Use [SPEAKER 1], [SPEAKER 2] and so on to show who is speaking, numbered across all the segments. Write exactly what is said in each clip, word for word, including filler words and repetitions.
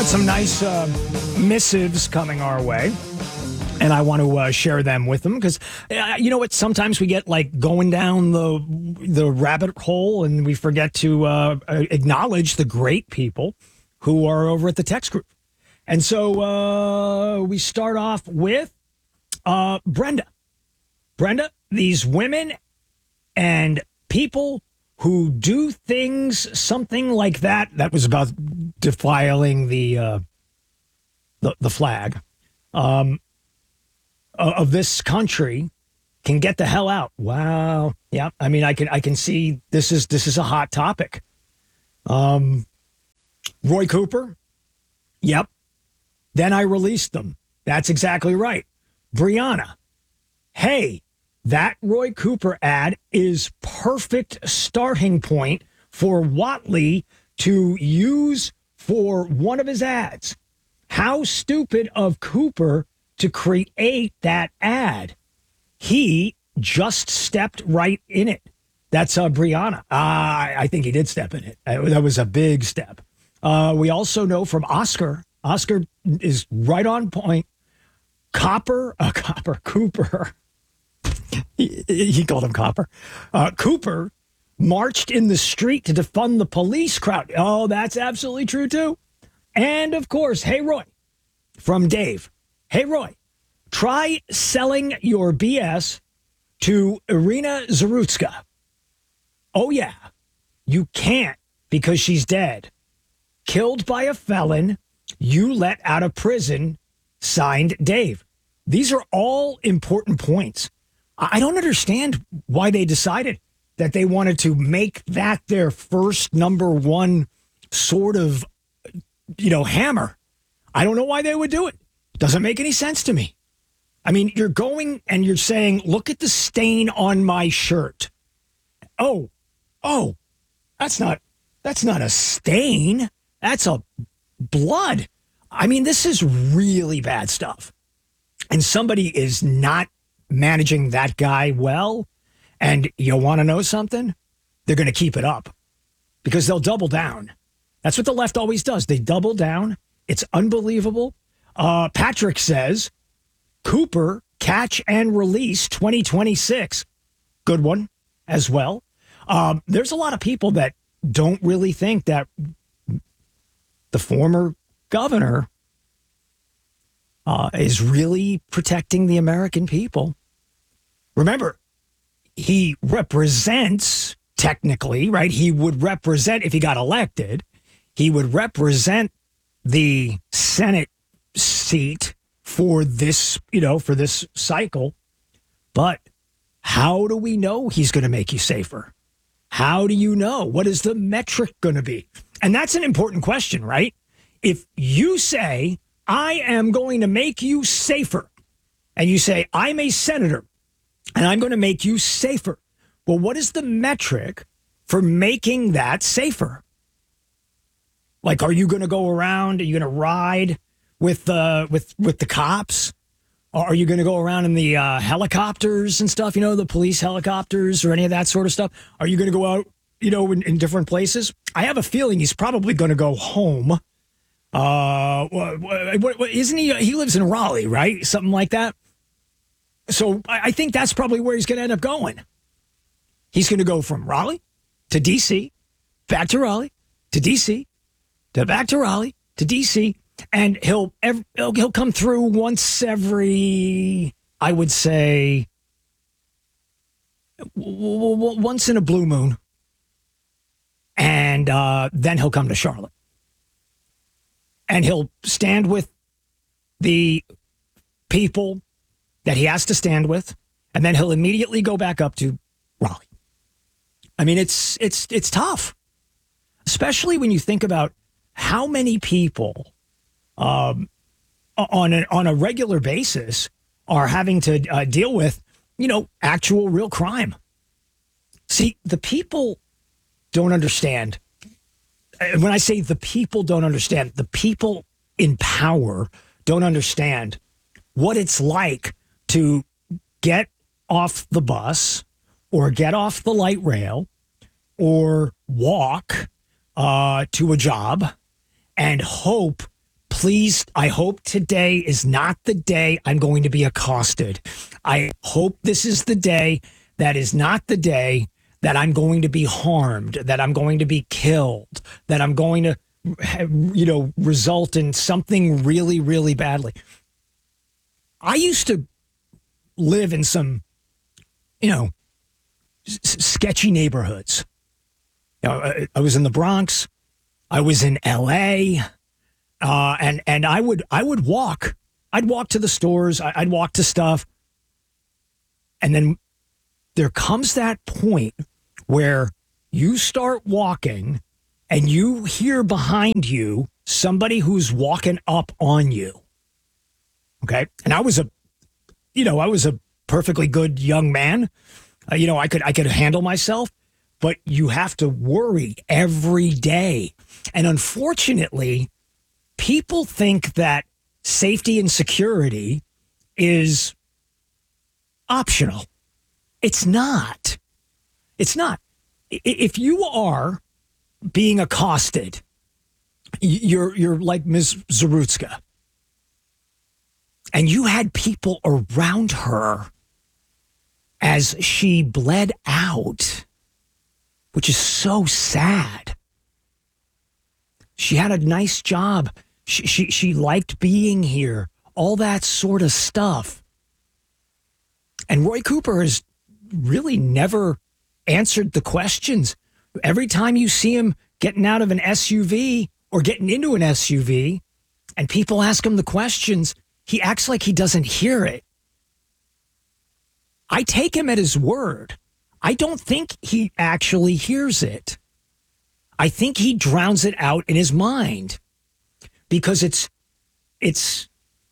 [SPEAKER 1] some nice uh, missives coming our way, and I want to uh, share them with them because uh, you know what? Sometimes we get like going down the the rabbit hole, and we forget to uh, acknowledge the great people who are over at the text group. And so uh, we start off with uh, Brenda. Brenda, these women and people who do things something like that, that was about defiling the uh, the, the flag um, of this country, can get the hell out. Wow. Yeah. I mean, I can I can see this is this is a hot topic. Um, Roy Cooper. Yep. Then I released them. That's exactly right. Brianna. Hey. That Roy Cooper ad is perfect starting point for Whatley to use for one of his ads. How stupid of Cooper to create that ad. He just stepped right in it. That's uh, Brianna. Uh, I think he did step in it. Uh, that was a big step. Uh, we also know from Oscar. Oscar is right on point. Copper, uh, Copper, Cooper. He, he called him Copper. Uh, Cooper marched in the street to defund the police crowd. Oh, that's absolutely true, too. And, of course, hey, Roy, from Dave. Hey, Roy, try selling your B S to Irina Zarutska. Oh, yeah, you can't because she's dead. Killed by a felon you let out of prison, signed Dave. These are all important points. I don't understand why they decided that they wanted to make that their first number one sort of, you know, hammer. I don't know why they would do it. Doesn't make any sense to me. I mean, you're going and you're saying, look at the stain on my shirt. Oh, oh, that's not, that's not a stain. That's a blood. I mean, this is really bad stuff. And somebody is not managing that guy well, and you want to know something? They're going to keep it up because they'll double down. That's what the left always does. They double down. It's unbelievable. Uh, Patrick says, Cooper, catch and release twenty twenty-six. Good one as well. Um, there's a lot of people that don't really think that the former governor Uh, is really protecting the American people. Remember, he represents, technically, right? He would represent, if he got elected, he would represent the Senate seat for this, you know, for this cycle. But how do we know he's going to make you safer? How do you know? What is the metric going to be? And that's an important question, right? If you say, I am going to make you safer. And you say, I'm a senator and I'm going to make you safer. Well, what is the metric for making that safer? Like, are you going to go around? Are you going to ride with, uh, with, with the cops? Or are you going to go around in the uh, helicopters and stuff, you know, the police helicopters or any of that sort of stuff? Are you going to go out, you know, in, in different places? I have a feeling he's probably going to go home. Uh, what, what, what, isn't he? He lives in Raleigh, right? Something like that. So I, I think that's probably where he's going to end up going. He's going to go from Raleigh to D C, back to Raleigh to D C, to back to Raleigh to D C, and he'll ev- he'll, he'll come through once every, I would say, w- w- once in a blue moon, and uh, then he'll come to Charlotte. And he'll stand with the people that he has to stand with, and then he'll immediately go back up to Raleigh. I mean, it's it's it's tough, especially when you think about how many people um, on a, on a regular basis are having to uh, deal with, you know, actual real crime. See, the people don't understand. When I say the people don't understand, the people in power don't understand what it's like to get off the bus or get off the light rail or walk uh, to a job and hope please, I hope today is not the day I'm going to be accosted. I hope this is the day that is not the day that I'm going to be harmed, that I'm going to be killed, that I'm going to, you know, result in something really, really badly. I used to live in some, you know, s- sketchy neighborhoods. You know, I, I was in the Bronx. I was in L A. Uh, and, and I would, I would walk, I'd walk to the stores. I, I'd walk to stuff. And then there comes that point where you start walking and you hear behind you somebody who's walking up on you. Okay. And I was a, you know, I was a perfectly good young man. Uh, you know, I could, I could handle myself, but you have to worry every day. And unfortunately, people think that safety and security is optional. It's not. It's not. If you are being accosted, you're you're like Miz Zarutska, and you had people around her as she bled out, which is so sad. She had a nice job. She, she, she liked being here, all that sort of stuff. And Roy Cooper has really never answered the questions. Every time you see him getting out of an S U V or getting into an S U V and people ask him the questions, he acts like he doesn't hear it. I take him at his word. I don't think he actually hears it. I think he drowns it out in his mind because it's it's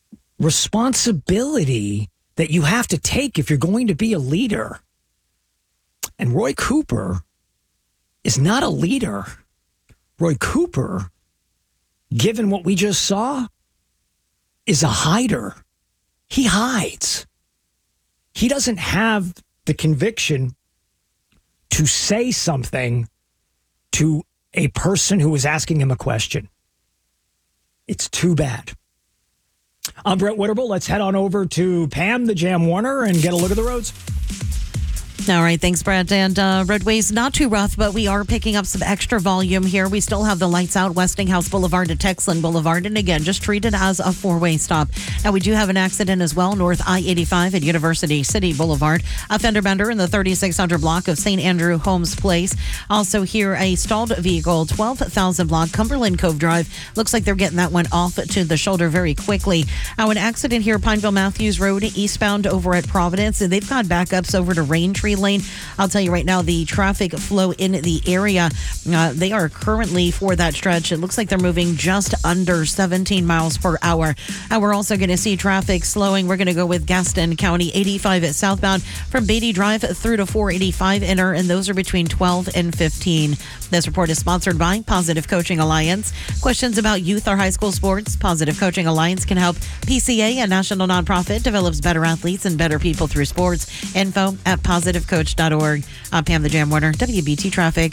[SPEAKER 1] responsibility that you have to take if you're going to be a leader. And Roy Cooper is not a leader. Roy Cooper, given what we just saw, is a hider. He hides. He doesn't have the conviction to say something to a person who is asking him a question. It's too bad. I'm Brett Witterbull. Let's head on over to Pam, the Jam Warner, and get a look at the roads.
[SPEAKER 2] All right, thanks, Brett. And uh, roadways not too rough, but we are picking up some extra volume here. We still have the lights out Westinghouse Boulevard to Texland Boulevard, and again, just treat it as a four-way stop. Now, we do have an accident as well, north I eighty-five at University City Boulevard. A fender bender in the thirty-six hundred block of Saint Andrew Homes Place. Also here, a stalled vehicle, twelve thousand block, Cumberland Cove Drive. Looks like they're getting that one off to the shoulder very quickly. Now, an accident here, Pineville Matthews Road, eastbound over at Providence, and they've got backups over to Raintree Lane. I'll tell you right now, the traffic flow in the area, uh, they are currently for that stretch. It looks like they're moving just under seventeen miles per hour. And we're also going to see traffic slowing. We're going to go with Gaston County eighty-five at southbound from Beatty Drive through to four eighty-five inner, and those are between twelve and fifteen. This report is sponsored by Positive Coaching Alliance. Questions about youth or high school sports? Positive Coaching Alliance can help. P C A, a national nonprofit, develops better athletes and better people through sports. Info at positive coach dot org. I'm Pam the Jam Warner, W B T Traffic.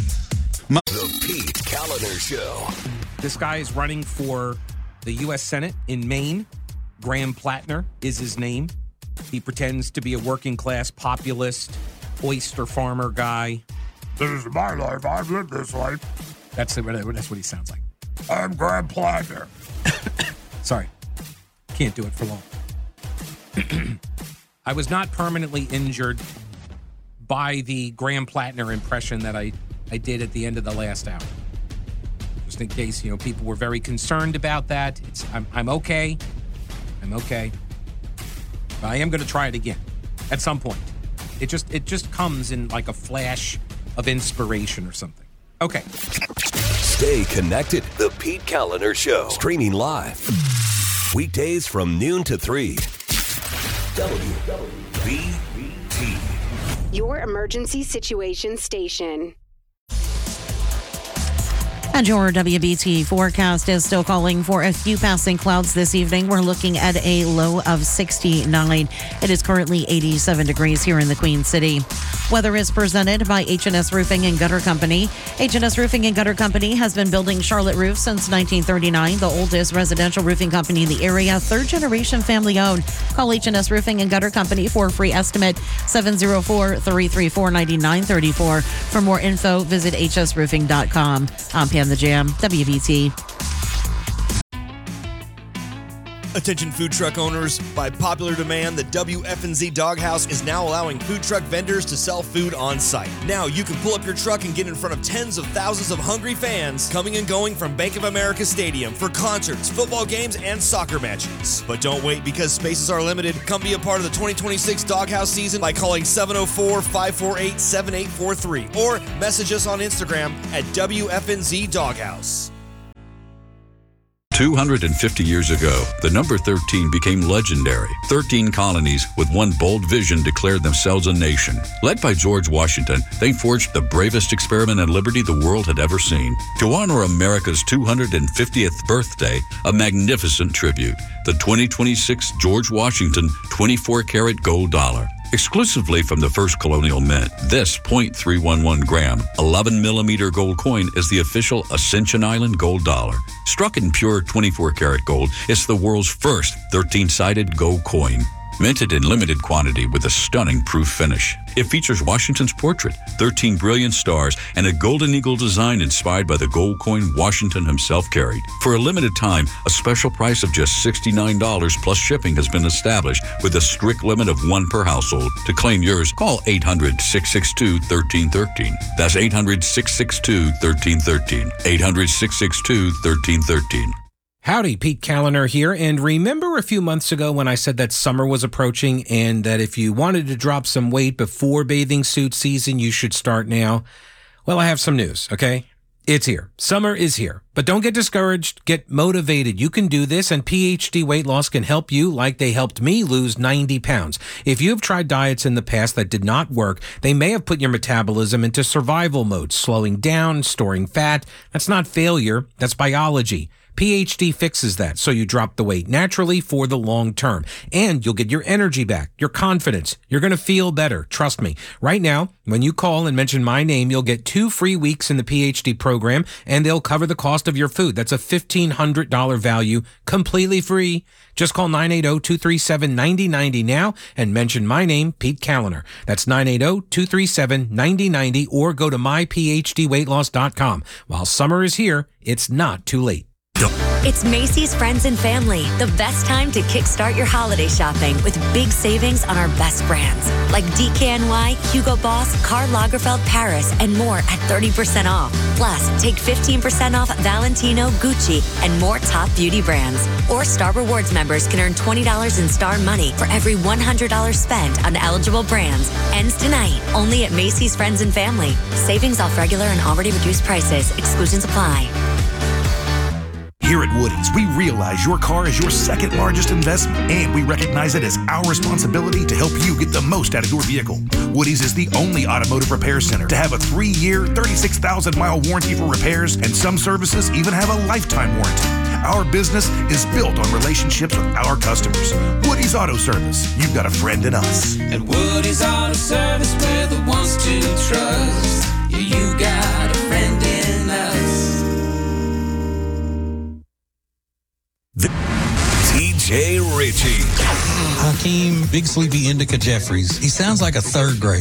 [SPEAKER 3] The Pete Kaliner Show.
[SPEAKER 4] This guy is running for the U S Senate in Maine. Graham Plattner is his name. He pretends to be a working class populist, oyster farmer guy.
[SPEAKER 5] This is my life. I've lived this life.
[SPEAKER 4] That's the, that's what he sounds like.
[SPEAKER 5] I'm Graham Plattner.
[SPEAKER 4] Sorry. Can't do it for long. I was not permanently injured by the Graham Plattner impression that I, I did at the end of the last hour. Just in case, you know, people were very concerned about that. It's I'm I'm okay. I'm okay. But I am going to try it again at some point. It just it just comes in like a flash of inspiration or something. Okay.
[SPEAKER 3] Stay connected. The Pete Kaliner Show. Streaming live. Weekdays from noon to three. W B T.
[SPEAKER 6] Your emergency situation station.
[SPEAKER 2] And your W B T forecast is still calling for a few passing clouds this evening. We're looking at a low of sixty-nine. It is currently eighty-seven degrees here in the Queen City. Weather is presented by H and S Roofing and Gutter Company. H and S Roofing and Gutter Company has been building Charlotte roofs since nineteen thirty-nine, the oldest residential roofing company in the area, third generation family owned. Call H and S Roofing and Gutter Company for a free estimate, seven oh four, three three four, nine nine three four. For more info, visit h s roofing dot com. I'm Pam the Jam, W B T.
[SPEAKER 6] Attention food truck owners, by popular demand, the W F N Z Doghouse is now allowing food truck vendors to sell food on site. Now you can pull up your truck and get in front of tens of thousands of hungry fans coming and going from Bank of America Stadium for concerts, football games, and soccer matches. But don't wait, because spaces are limited. Come be a part of the twenty twenty-six Doghouse season by calling seven oh four, five four eight, seven eight four three or message us on Instagram at W F N Z Doghouse.
[SPEAKER 7] two hundred fifty years ago, the number thirteen became legendary. thirteen colonies with one bold vision declared themselves a nation. Led by George Washington, they forged the bravest experiment in liberty the world had ever seen. To honor America's two hundred fiftieth birthday, a magnificent tribute, the twenty twenty-six George Washington twenty-four karat gold dollar. Exclusively from the first colonial mint, this zero point three one one gram, eleven millimeter gold coin is the official Ascension Island gold dollar. Struck in pure twenty-four karat gold, it's the world's first thirteen-sided gold coin. Minted in limited quantity with a stunning proof finish. It features Washington's portrait, thirteen brilliant stars, and a golden eagle design inspired by the gold coin Washington himself carried. For a limited time, a special price of just sixty-nine dollars plus shipping has been established with a strict limit of one per household. To claim yours, call eight hundred, six six two, one three one three. That's eight hundred, six six two, one three one three. eight hundred, six six two, one three one three.
[SPEAKER 4] Howdy, Pete Callender here. And remember a few months ago when I said that summer was approaching and that if you wanted to drop some weight before bathing suit season, you should start now? Well, I have some news, okay? It's here. Summer is here. But don't get discouraged. Get motivated. You can do this, and P H D Weight Loss can help you like they helped me lose ninety pounds. If you have tried diets in the past that did not work, they may have put your metabolism into survival mode, slowing down, storing fat. That's not failure. That's biology. P H D fixes that, so you drop the weight naturally for the long term. And you'll get your energy back, your confidence. You're going to feel better. Trust me. Right now, when you call and mention my name, you'll get two free weeks in the P H D program, and they'll cover the cost of your food. That's a fifteen hundred dollars value, completely free. Just call nine eight zero, two three seven, nine zero nine zero now and mention my name, Pete Callender. That's nine eight zero, two three seven, nine zero nine zero, or go to my p h d weight loss dot com. While summer is here, it's not too late.
[SPEAKER 8] It's Macy's Friends and Family, the best time to kickstart your holiday shopping with big savings on our best brands like D K N Y, Hugo Boss, Karl Lagerfeld Paris, and more at thirty percent off. Plus, take fifteen percent off Valentino, Gucci, and more top beauty brands. Or Star Rewards members can earn twenty dollars in Star Money for every one hundred dollars spent on eligible brands. Ends tonight, only at Macy's Friends and Family. Savings off regular and already reduced prices. Exclusions apply.
[SPEAKER 9] Here at Woody's, we realize your car is your second largest investment, and we recognize it as our responsibility to help you get the most out of your vehicle. Woody's is the only automotive repair center to have a three-year, thirty-six thousand mile warranty for repairs, and some services even have a lifetime warranty. Our business is built on relationships with our customers. Woody's Auto Service, you've got a friend in us.
[SPEAKER 10] At Woody's Auto Service, we're the ones to trust. Yeah, you got a friend in us.
[SPEAKER 3] T J Ritchie.
[SPEAKER 11] Hakeem Big Sleepy Indica Jeffries. He sounds like a third grader.